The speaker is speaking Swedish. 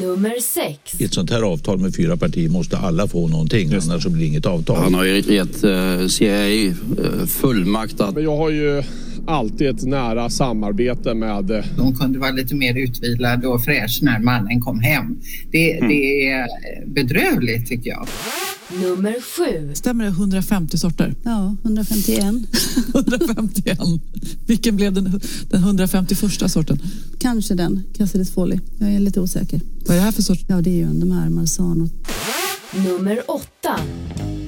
Nummer 6. I ett sånt här avtal med 4 partier måste alla få någonting, annars så blir det inget avtal. Han har ju gett CIA fullmakt att... Men jag har ju alltid ett nära samarbete med... De kunde vara lite mer utvilade och fräsch när mannen kom hem. Det är bedrövligt tycker jag. Nummer 7. Stämmer det 150 sorter? Ja, 151. 151. Vilken blev den 151 sorten? Kanske den, Cassidis Folly. Jag är lite osäker. Vad är det här för sort? Ja, det är ju de här Marzano. Nummer 8.